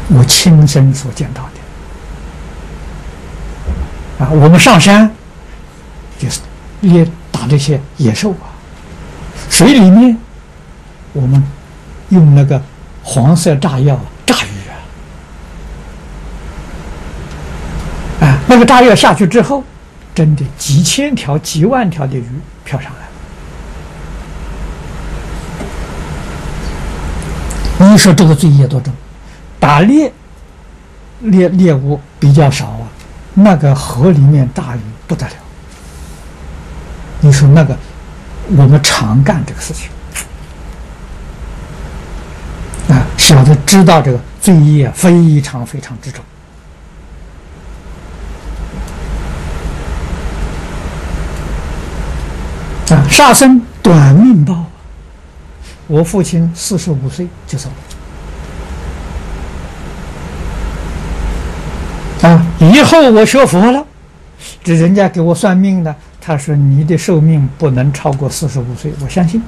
我亲身所见到的。我们上山就是也打这些野兽水里面我们用那个黄色炸药炸鱼那个炸药下去之后，真的几千条、几万条的鱼飘上来。你说这个罪业多重？打猎物比较少那个河里面大鱼不得了。你说那个我们常干这个事情晓得知道这个罪业非常非常之重。杀生短命报。我父亲45岁就走了。以后我学佛了，这人家给我算命的，他说你的寿命不能超过45岁，我相信。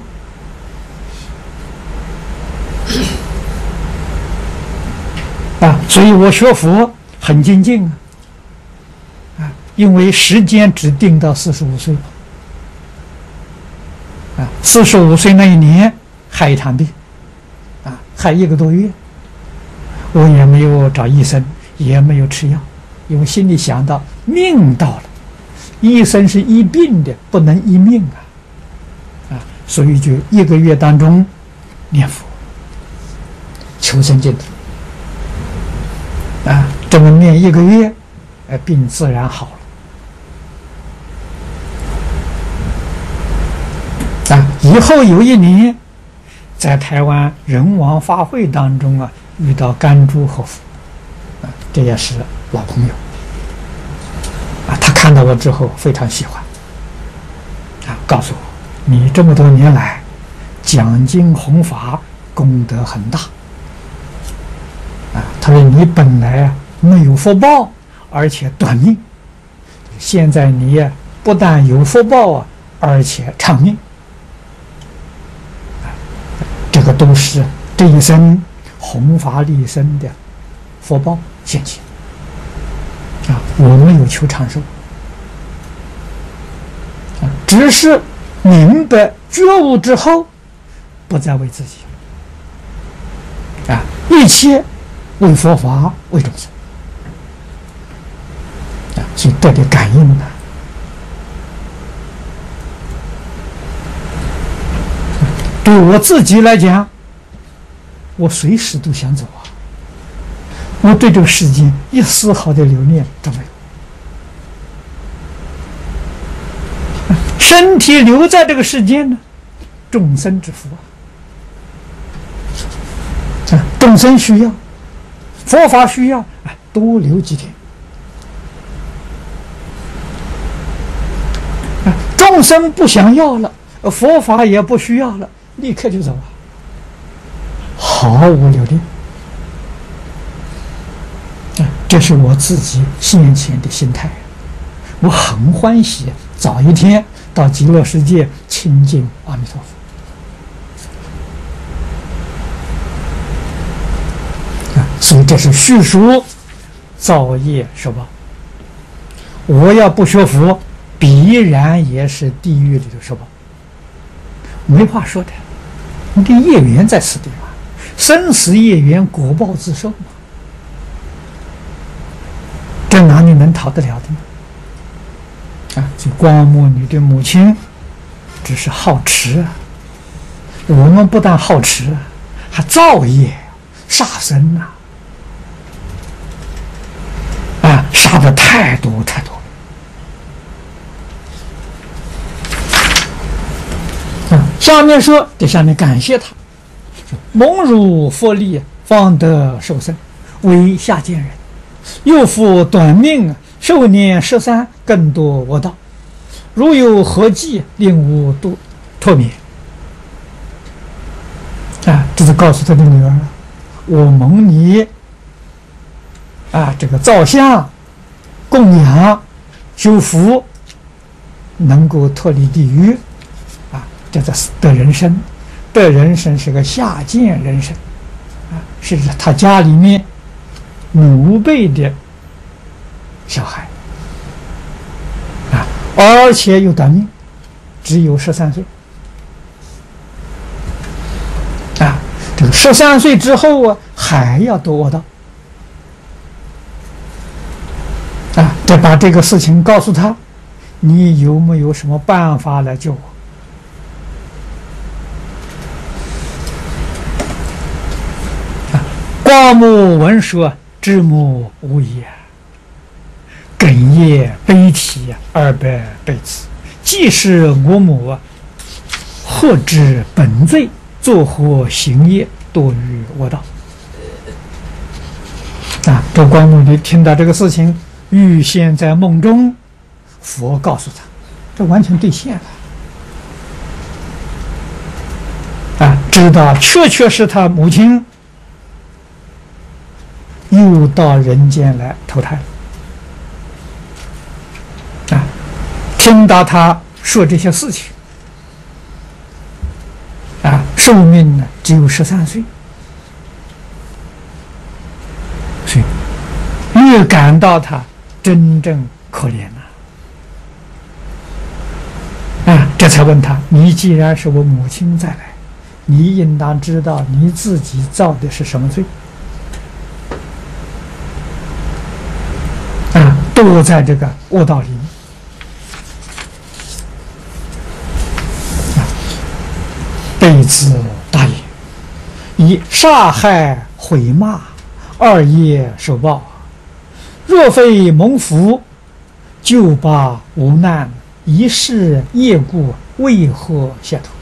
所以我学佛很精进因为时间只定到45岁。45岁那一年害一场病害1个多月，我也没有找医生，也没有吃药，因为心里想到命到了，医生是医病的，不能医命所以就1个月当中念佛求生净土这么念1个月病自然好了。以后有一年在台湾人王法会当中遇到甘珠和夫这也是老朋友他看到我之后非常喜欢告诉我你这么多年来讲经弘法功德很大他说你本来没有福报，而且短命，现在你不但有福报而且长命这个都是这一生弘法利生的福报现前我没有求长寿只是明白觉悟之后不再为自己一切为佛法为众生所以得的感应对我自己来讲，我随时都想走我对这个世界一丝毫的留恋都没有。身体留在这个世界呢，众生之福众生需要，佛法需要，多留几天。众生不想要了，佛法也不需要了，立刻就走毫无留恋。这是我自己先前的心态，我很欢喜早一天到极乐世界亲近阿弥陀佛。所以这是叙述造业受报。我要不学佛，必然也是地狱里头受报，没话说的。你的业缘在此地方，生死业缘，果报自受嘛，这哪里能逃得了的呢？所以光目女的母亲只是好持我们不但好持还造业杀生杀的太多太多下面说，在下面感谢他，蒙汝佛力，方得受生，为下贱人，又复短命，寿年13，更多我道。如有何计，令吾脱免。这是告诉他的女儿，我蒙你这个造像、供养、修福，能够脱离地狱。叫做得人身，得人身是个下贱人身是他家里面奴辈的小孩啊，而且又短命，只有13岁啊。这个13岁之后啊，还要堕恶道啊。再把这个事情告诉他，你有没有什么办法来救我？光目闻说，知母无言，哽咽悲啼200倍次。既是我母，何知本罪？作何行业，堕于恶道？啊！这光目你听到这个事情，预现在梦中，佛告诉他，这完全兑现了。啊！知道确确是他母亲又到人间来投胎啊！听到他说这些事情啊，寿命呢只有13岁，所以越感到他真正可怜啊！这才问他：你既然是我母亲再来，你应当知道你自己造的是什么罪？都在这个恶道里面。辈子大也，以杀害毁骂2业受报，若非蒙福，就把无难，一世业故，为何下头？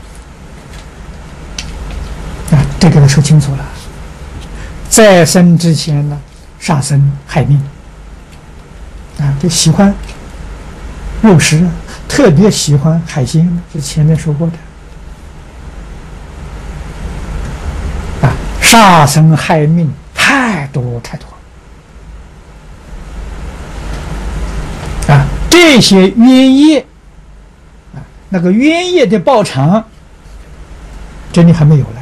啊，这个说清楚了。在生之前呢，杀生害命。啊，就喜欢肉食，特别喜欢海鲜，是前面说过的。啊，杀生害命太多太多。啊，这些冤业，啊，那个冤业的报偿，这里还没有来。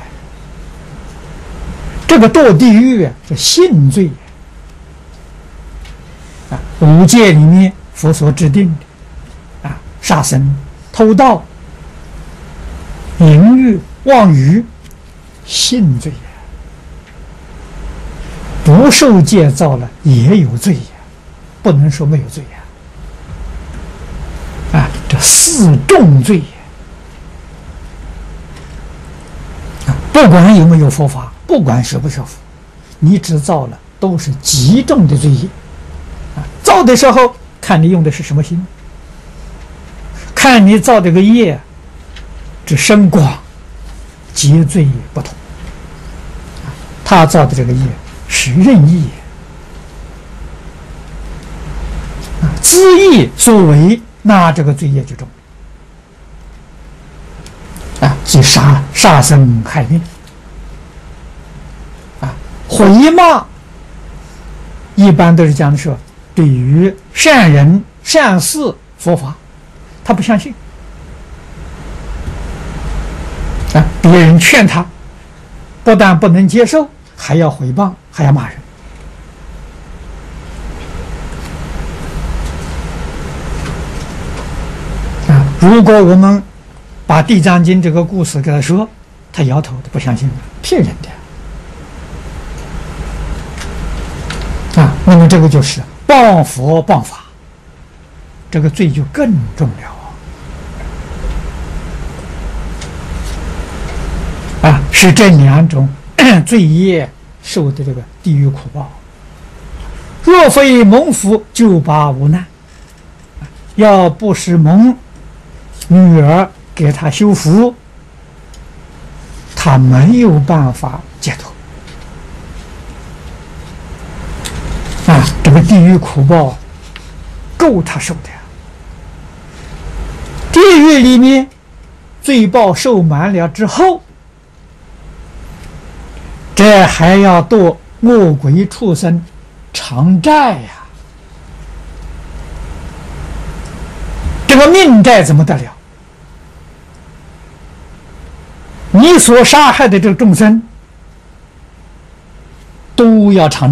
这个堕地狱啊，是性罪。5戒里面佛所制定的啊，杀生、偷盗、淫欲、妄语，性罪呀。不受戒造了也有罪呀，不能说没有罪呀。啊，这4重罪呀。啊，不管有没有佛法，不管学不学佛，你只造了都是极重的罪业。造的时候看你用的是什么心，看你造这个业之深广，皆罪不同。他造的这个业是任意，恣意所为，那这个罪业就重啊，即杀生害命啊，毁骂一般都是讲的说，对于善人善事佛法，他不相信啊，别人劝他，不但不能接受，还要诽谤，还要骂人啊。如果我们把《地藏经》这个故事给他说，他摇头，他不相信，骗人的啊。那么这个就是谤佛谤法，这个罪就更重了啊！是这2种罪业受的这个地狱苦报。若非蒙福，就把无难。要不是蒙女儿给他修福，他没有办法解脱啊！这个地狱苦报够他受的呀。地狱里面罪报受满了之后，这还要堕恶鬼畜生偿债呀。这个命债怎么得了？你所杀害的这个众生都要偿债。